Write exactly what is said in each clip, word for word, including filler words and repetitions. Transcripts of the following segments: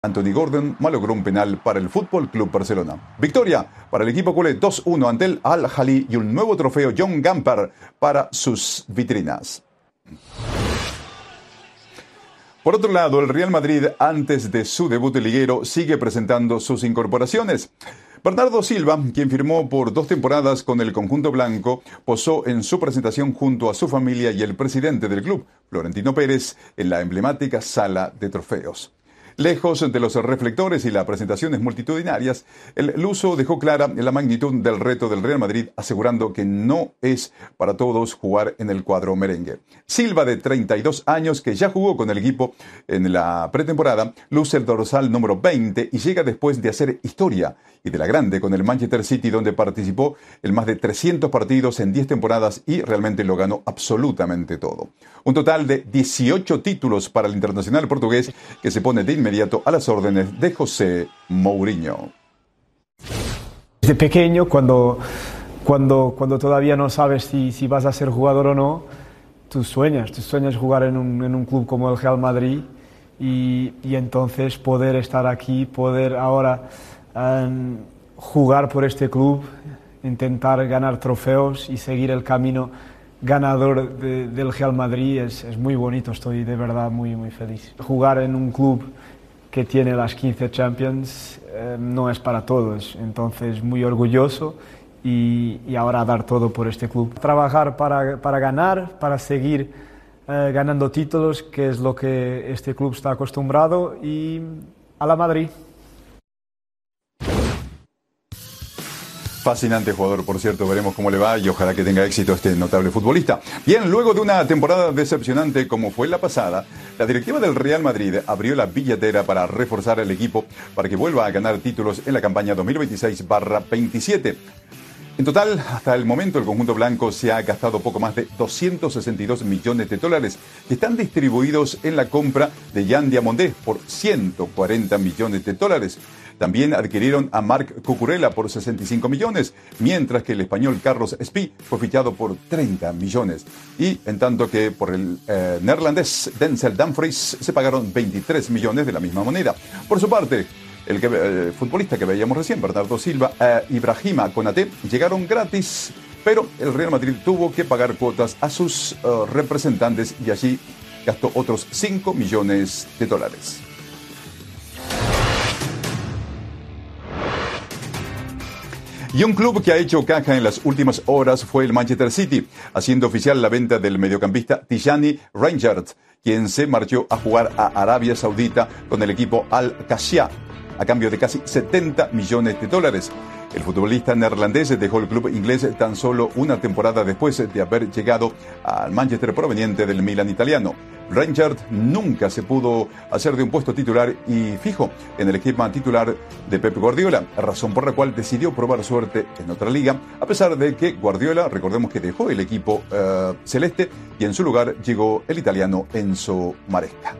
Anthony Gordon malogró un penal para el Fútbol Club Barcelona. Victoria para el equipo culé dos uno ante el Al-Ahly y un nuevo trofeo John Gamper para sus vitrinas. Por otro lado, el Real Madrid, antes de su debut liguero, sigue presentando sus incorporaciones. Bernardo Silva, quien firmó por dos temporadas con el conjunto blanco, posó en su presentación junto a su familia y el presidente del club, Florentino Pérez, en la emblemática sala de trofeos. Lejos de los reflectores y las presentaciones multitudinarias, el luso dejó clara la magnitud del reto del Real Madrid, asegurando que no es para todos jugar en el cuadro merengue. Silva, de treinta y dos años, que ya jugó con el equipo en la pretemporada, luce el dorsal número veinte y llega después de hacer historia, y de la grande, con el Manchester City, donde participó en más de trescientos partidos en diez temporadas y realmente lo ganó absolutamente todo. Un total de dieciocho títulos para el internacional portugués, que se pone de inmediato a las órdenes de José Mourinho. Desde pequeño, cuando, cuando, cuando todavía no sabes si, si vas a ser jugador o no, tú sueñas, tú sueñas jugar en un, en un club como el Real Madrid y, y entonces poder estar aquí, poder ahora um, jugar por este club, intentar ganar trofeos y seguir el camino ganador de, del Real Madrid es, es muy bonito. Estoy de verdad muy, muy feliz. Jugar en un club que tiene las quince Champions eh, no es para todos, entonces muy orgulloso y, y ahora dar todo por este club. Trabajar para, para ganar, para seguir eh, ganando títulos, que es lo que este club está acostumbrado, y a la Madrid. Fascinante jugador, por cierto, veremos cómo le va y ojalá que tenga éxito este notable futbolista. Bien, luego de una temporada decepcionante como fue la pasada, la directiva del Real Madrid abrió la billetera para reforzar el equipo para que vuelva a ganar títulos en la campaña dos mil veintiséis barra veintisiete. En total, hasta el momento, el conjunto blanco se ha gastado poco más de doscientos sesenta y dos millones de dólares, que están distribuidos en la compra de Yan Diamondé por ciento cuarenta millones de dólares. También adquirieron a Marc Cucurella por sesenta y cinco millones, mientras que el español Carlos Espí fue fichado por treinta millones. Y en tanto que por el eh, neerlandés Denzel Dumfries se pagaron veintitrés millones de la misma moneda. Por su parte, el, que, el futbolista que veíamos recién, Bernardo Silva, e Ibrahima Konaté, llegaron gratis, pero el Real Madrid tuvo que pagar cuotas a sus uh, representantes y allí gastó otros cinco millones de dólares. Y un club que ha hecho caja en las últimas horas fue el Manchester City, haciendo oficial la venta del mediocampista Tijani Reinders, quien se marchó a jugar a Arabia Saudita con el equipo Al-Qashia, a cambio de casi setenta millones de dólares. El futbolista neerlandés dejó el club inglés tan solo una temporada después de haber llegado al Manchester proveniente del Milan italiano. Reinders nunca se pudo hacer de un puesto titular y fijo en el equipo titular de Pep Guardiola, razón por la cual decidió probar suerte en otra liga, a pesar de que Guardiola, recordemos que dejó el equipo uh, celeste y en su lugar llegó el italiano Enzo Maresca.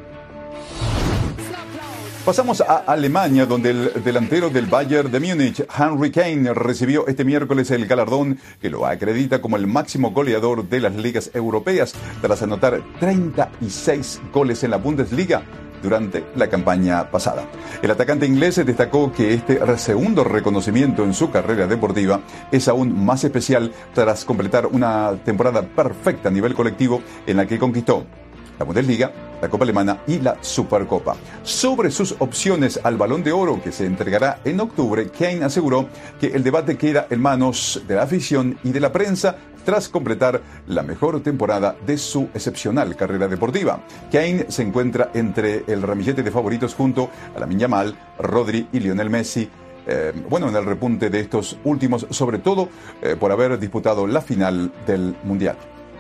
Pasamos a Alemania, donde el delantero del Bayern de Múnich, Harry Kane, recibió este miércoles el galardón que lo acredita como el máximo goleador de las ligas europeas, tras anotar treinta y seis goles en la Bundesliga durante la campaña pasada. El atacante inglés destacó que este segundo reconocimiento en su carrera deportiva es aún más especial tras completar una temporada perfecta a nivel colectivo en la que conquistó la Bundesliga, la Copa Alemana y la Supercopa. Sobre sus opciones al Balón de Oro, que se entregará en octubre, Kane aseguró que el debate queda en manos de la afición y de la prensa tras completar la mejor temporada de su excepcional carrera deportiva. Kane se encuentra entre el ramillete de favoritos junto a Lamine Yamal, Rodri y Lionel Messi. Eh, bueno, en el repunte de estos últimos, sobre todo eh, por haber disputado la final del Mundial.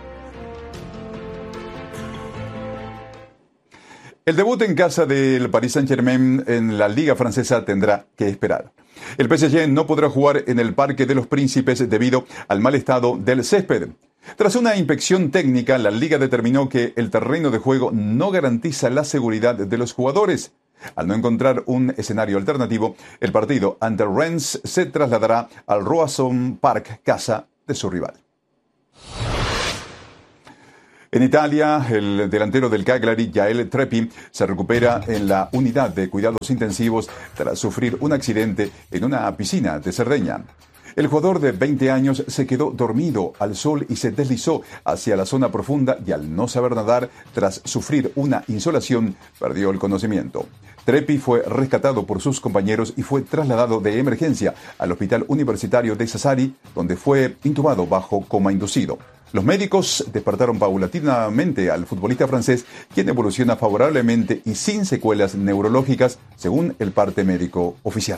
El debut en casa del Paris Saint-Germain en la Liga Francesa tendrá que esperar. El P S G no podrá jugar en el Parque de los Príncipes debido al mal estado del césped. Tras una inspección técnica, la Liga determinó que el terreno de juego no garantiza la seguridad de los jugadores. Al no encontrar un escenario alternativo, el partido ante Rennes se trasladará al Roazhon Park, casa de su rival. En Italia, el delantero del Cagliari, Jael Treppi, se recupera en la unidad de cuidados intensivos tras sufrir un accidente en una piscina de Cerdeña. El jugador de veinte años se quedó dormido al sol y se deslizó hacia la zona profunda y al no saber nadar, tras sufrir una insolación, perdió el conocimiento. Treppi fue rescatado por sus compañeros y fue trasladado de emergencia al Hospital Universitario de Sassari, donde fue intubado bajo coma inducido. Los médicos despertaron paulatinamente al futbolista francés, quien evoluciona favorablemente y sin secuelas neurológicas, según el parte médico oficial.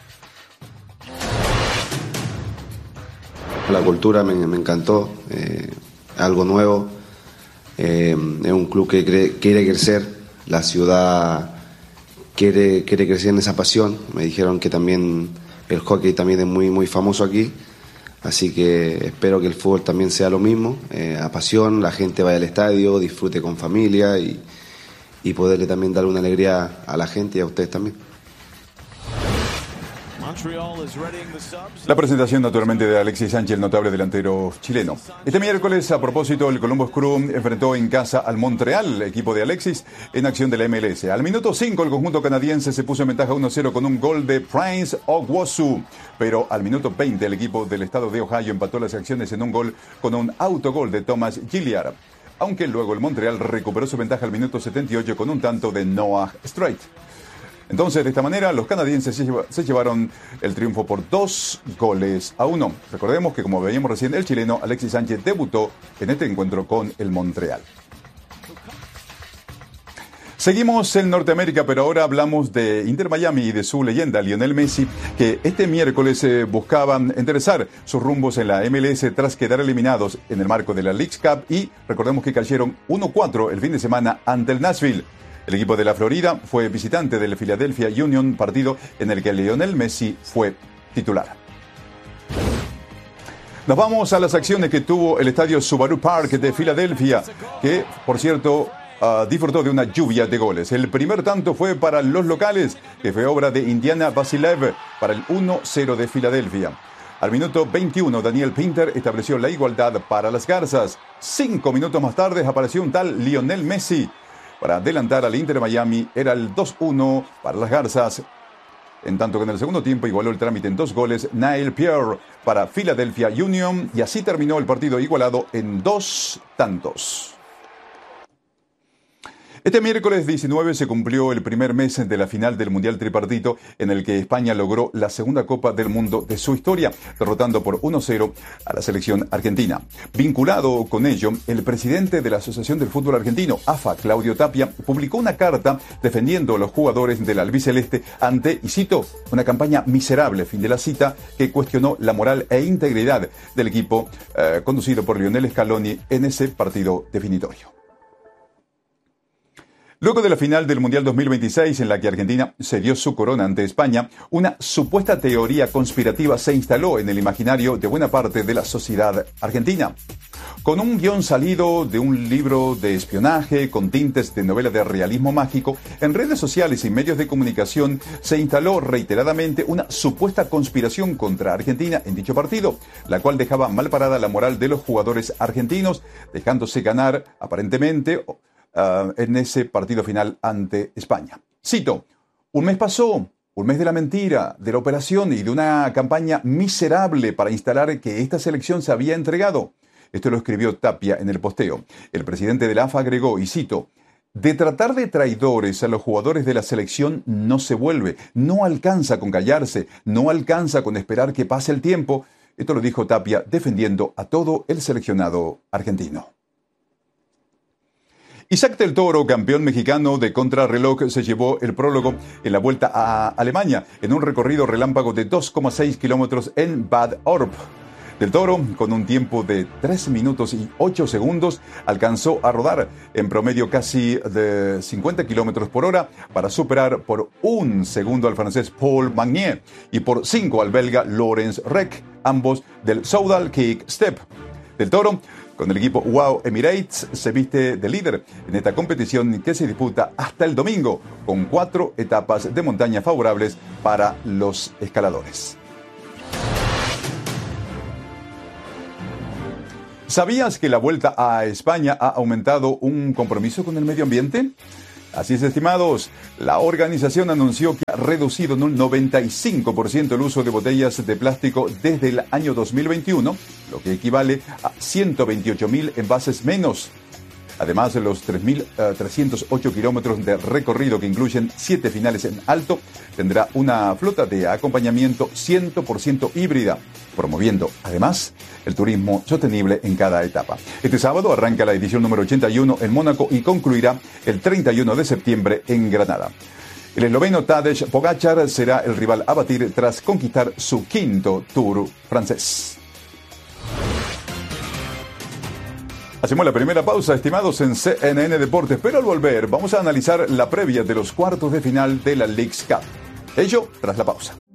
La cultura me, me encantó, eh, algo nuevo, eh, es un club que cree, quiere crecer, la ciudad quiere, quiere crecer en esa pasión. Me dijeron que también el hockey también es muy, muy famoso aquí, así que espero que el fútbol también sea lo mismo, eh, a pasión, la gente vaya al estadio, disfrute con familia y, y poderle también dar una alegría a la gente y a ustedes también. La presentación naturalmente de Alexis Sánchez, el notable delantero chileno. Este miércoles, a propósito, el Columbus Crew enfrentó en casa al Montreal, equipo de Alexis, en acción de la M L S. Al minuto cinco, el conjunto canadiense se puso en ventaja uno cero con un gol de Prince Ogwusu. Pero al minuto veinte, el equipo del estado de Ohio empató las acciones en un gol con un autogol de Thomas Gilliard. Aunque luego el Montreal recuperó su ventaja al minuto setenta y ocho con un tanto de Noah Strait. Entonces, de esta manera, los canadienses se llevaron el triunfo por dos goles a uno. Recordemos que, como veíamos recién, el chileno Alexis Sánchez debutó en este encuentro con el Montreal. Seguimos en Norteamérica, pero ahora hablamos de Inter Miami y de su leyenda, Lionel Messi, que este miércoles eh, buscaban enderezar sus rumbos en la M L S tras quedar eliminados en el marco de la Leagues Cup y recordemos que cayeron uno cuatro el fin de semana ante el Nashville. El equipo de la Florida fue visitante del Philadelphia Union, partido en el que Lionel Messi fue titular. Nos vamos a las acciones que tuvo el estadio Subaru Park de Filadelfia, que, por cierto, uh, disfrutó de una lluvia de goles. El primer tanto fue para los locales, que fue obra de Indiana Basilev para el uno cero de Filadelfia. Al minuto veintiuno, Daniel Pinter estableció la igualdad para las Garzas. Cinco minutos más tarde apareció un tal Lionel Messi para adelantar al Inter Miami. Era el dos uno para las Garzas. En tanto que en el segundo tiempo igualó el trámite en dos goles Nail Pierre para Philadelphia Union y así terminó el partido igualado en dos tantos. Este miércoles diecinueve se cumplió el primer mes de la final del Mundial Tripartito, en el que España logró la segunda Copa del Mundo de su historia, derrotando por uno cero a la selección argentina. Vinculado con ello, el presidente de la Asociación del Fútbol Argentino, A F A, Claudio Tapia, publicó una carta defendiendo a los jugadores del albiceleste ante, y cito, una campaña miserable, fin de la cita, que cuestionó la moral e integridad del equipo eh, conducido por Lionel Scaloni en ese partido definitorio. Luego de la final del Mundial dos mil veintiséis, en la que Argentina cedió su corona ante España, una supuesta teoría conspirativa se instaló en el imaginario de buena parte de la sociedad argentina. Con un guión salido de un libro de espionaje, con tintes de novela de realismo mágico, en redes sociales y medios de comunicación se instaló reiteradamente una supuesta conspiración contra Argentina en dicho partido, la cual dejaba mal parada la moral de los jugadores argentinos, dejándose ganar, aparentemente, Uh, en ese partido final ante España. Cito, un mes pasó, un mes de la mentira, de la operación y de una campaña miserable para instalar que esta selección se había entregado. Esto lo escribió Tapia en el posteo. El presidente de la A F A agregó, y cito, de tratar de traidores a los jugadores de la selección no se vuelve, no alcanza con callarse, no alcanza con esperar que pase el tiempo. Esto lo dijo Tapia defendiendo a todo el seleccionado argentino. Isaac del Toro, campeón mexicano de contrarreloj, se llevó el prólogo en la Vuelta a Alemania en un recorrido relámpago de dos coma seis kilómetros en Bad Orb. Del Toro, con un tiempo de tres minutos y ocho segundos, alcanzó a rodar en promedio casi de cincuenta kilómetros por hora para superar por un segundo al francés Paul Magnier y por cinco al belga Lorenz Reck, ambos del Soudal Kick Step. Del Toro, con el equipo Wow Emirates, se viste de líder en esta competición que se disputa hasta el domingo, con cuatro etapas de montaña favorables para los escaladores. ¿Sabías que la Vuelta a España ha aumentado un compromiso con el medio ambiente? Así es, estimados, la organización anunció que ha reducido en un noventa y cinco por ciento el uso de botellas de plástico desde el año dos mil veintiuno, lo que equivale a ciento veintiocho mil envases menos. Además de los tres mil trescientos ocho kilómetros de recorrido que incluyen siete finales en alto, tendrá una flota de acompañamiento cien por ciento híbrida, promoviendo además el turismo sostenible en cada etapa. Este sábado arranca la edición número ochenta y uno en Mónaco y concluirá el treinta y uno de septiembre en Granada. El esloveno Tadej Pogačar será el rival a batir tras conquistar su quinto Tour francés. Hacemos la primera pausa, estimados, en C N N Deportes, pero al volver vamos a analizar la previa de los cuartos de final de la Leagues Cup. Ello tras la pausa.